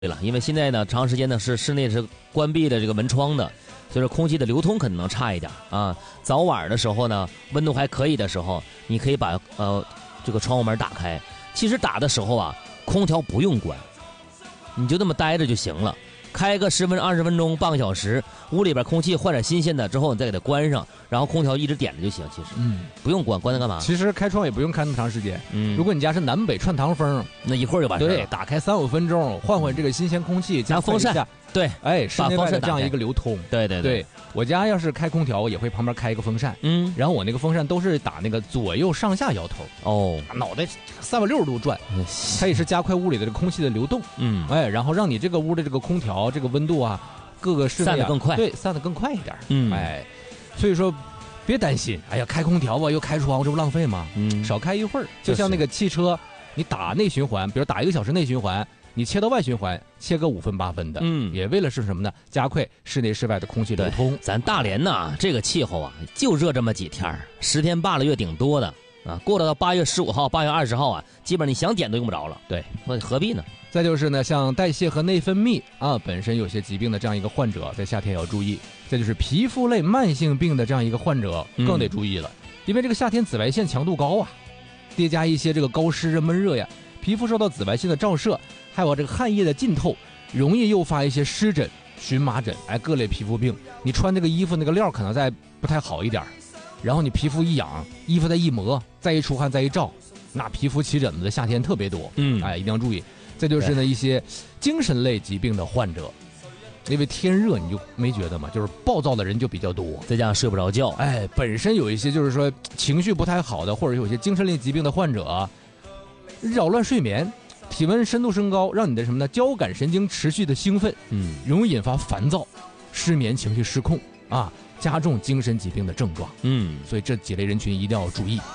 对了，因为现在呢，长时间呢是室内是关闭的这个门窗的，所以说空气的流通可能差一点啊。早晚的时候呢，温度还可以的时候，你可以把这个窗户门打开。其实打的时候啊，空调不用关，你就那么待着就行了。开个10分钟、20分钟、半个小时，屋里边空气换点新鲜的之后，你再给它关上，然后空调一直点着就行。其实，不用关它干嘛？ 其实开窗也不用开那么长时间。如果你家是南北串堂风， 那一会儿就完事了。 对，打开3-5分钟，换换这个新鲜空气，加风扇。对， 哎，室内外的这样一个流通。 对， 我家要是开空调，我也会旁边开一个风扇。然后我那个风扇都是打那个左右上下摇头。脑袋360度转，它也是加快屋里的这个空气的流动。然后让你这个屋的这个空调这个温度啊，各个室内散得更快。 对，散得更快一点。所以说别担心，哎呀，开空调吧又开窗，这不浪费吗？少开一会儿，就像那个汽车，你打内循环，比如打1个小时内循环。你切到外循环，切个5分8分的，也为了是什么呢？加快室内室外的空气流通。 咱大连呢，这个气候啊，就热这么几天，10天8个月顶多的啊。过了到8月15号、8月20号啊，基本上你想点都用不着了。 对， 何必呢？ 再就是呢，像代谢和内分泌啊，本身有些疾病的这样一个患者，在夏天要注意。再就是皮肤类慢性病的这样一个患者，更得注意了，因为这个夏天紫外线强度高啊，叠加一些这个高湿闷热呀，皮肤受到紫外线的照射。还有这个汗液的浸透，容易诱发一些湿疹、荨麻疹，各类皮肤病。你穿这个衣服那个料可能再不太好一点，然后你皮肤一痒，衣服再一磨，再一出汗，再一照，那皮肤起疹子的夏天特别多。一定要注意。再就是呢一些精神类疾病的患者，因为天热你就没觉得吗？就是暴躁的人就比较多， 再加上睡不着觉。 本身有一些就是说情绪不太好的，或者有些精神类疾病的患者，扰乱睡眠。体温深度升高，让你的什么呢？交感神经持续的兴奋，容易引发烦躁、失眠、情绪失控啊，加重精神疾病的症状。所以这几类人群一定要注意。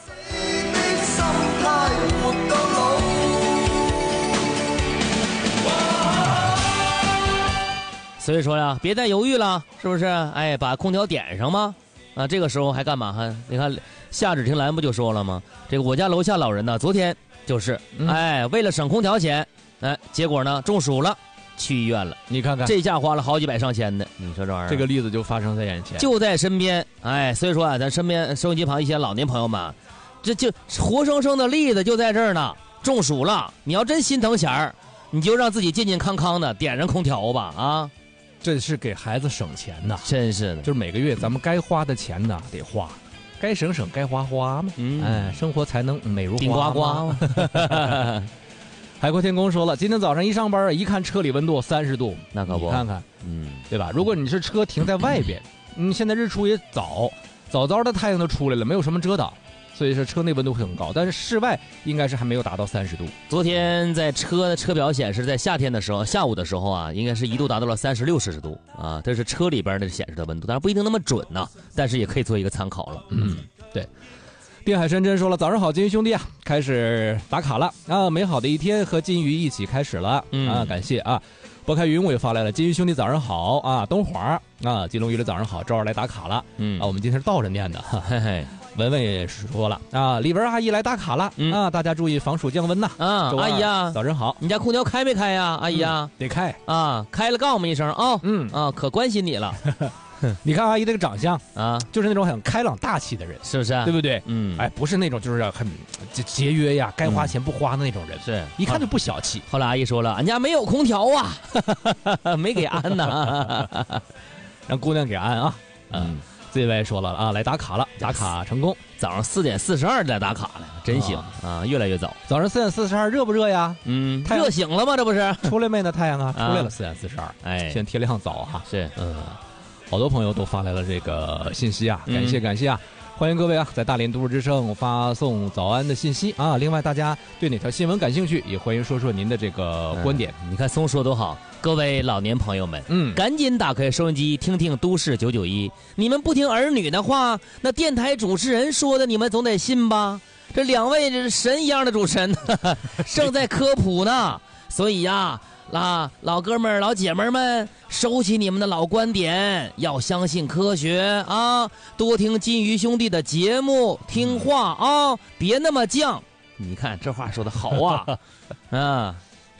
所以说呀，别再犹豫了，是不是？把空调点上吗？啊，这个时候还干嘛？你看夏芷婷兰不就说了吗？这个我家楼下老人呢，昨天。就是为了省空调钱，结果呢中暑了，去医院了。你看看这下花了好几百上千的，你说这玩意儿， 这个例子就发生在眼前， 就在身边。所以说啊，咱身边收音机旁一些老年朋友们，这就活生生的例子就在这儿呢。中暑了，你要真心疼钱儿，你就让自己健健康康的点上空调吧啊！ 这是给孩子省钱呐， 真是的， 就是每个月咱们该花的钱呢得花。该省省，该花花嘛，生活才能美如花呱呱。 海阔天空说了，今天早上一上班，一看车里温度30度， 那可不， 你看看，对吧？如果你是车停在外边，现在日出也早的太阳都出来了，没有什么遮挡，所以说车内温度会很高，但是室外应该是还没有达到30度。 昨天在车表显示，在夏天的时候，下午的时候啊，应该是一度达到了36摄氏度啊，这是车里边的显示的温度，当然不一定那么准呐，但是也可以做一个参考了。 对。定海神针说了，早上好，金鱼兄弟啊，开始打卡了啊，美好的一天和金鱼一起开始了啊，感谢啊。拨开云我也发来了，金鱼兄弟早上好啊，东华啊，金龙鱼的早上好，周二来打卡了我们今天是倒着念的，嘿嘿。文文也说了啊，李文阿姨来打卡了啊，大家注意防暑降温呐阿姨呀， 早晨好， 你家空调开没开呀？阿姨呀， 得开啊，开了告诉我们一声啊，可关心你了。 你看阿姨这个长相啊， 就是那种很开朗大气的人， 是不是？ 对不对？不是那种就是很节约呀，该花钱不花的那种人， 是一看就不小气。 后来阿姨说了，俺家没有空调啊，没给安呐， 让姑娘给安啊。这位说了啊，来打卡了，打卡成功。 早上4点42来打卡了，真行啊，越来越早。 早上4点42热不热呀？ 太热醒了吗？这不是出来没呢？太阳啊，出来了4点42。现在天亮早哈。 是， 好多朋友都发来了这个信息啊，感谢啊，欢迎各位啊，在大连都市之声发送早安的信息啊。另外，大家对哪条新闻感兴趣，也欢迎说说您的这个观点。 你看松说多好，各位老年朋友们，赶紧打开收音机听听都市991。你们不听儿女的话，那电台主持人说的，你们总得信吧？这2位这是神一样的主持人，正在科普呢，所以呀。老哥们儿、老姐们儿们，收起你们的老观点，要相信科学啊！多听金鱼兄弟的节目，听话啊！别那么犟。你看这话说的好啊，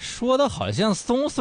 说的好像松